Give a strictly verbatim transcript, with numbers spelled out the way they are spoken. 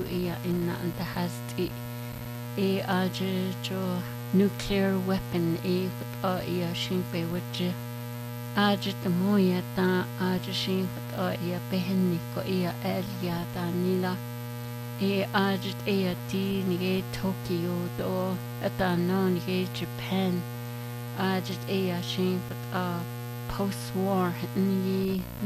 ia inna anta hasti e aje jo nuclear weapon e a ia shimpe witje aje te moya ta aje shimpe a ia behenni ko ia elia ta nila e aje ia ti ni Tokyo do ata no ni Japan aje ia shimpe a post war ni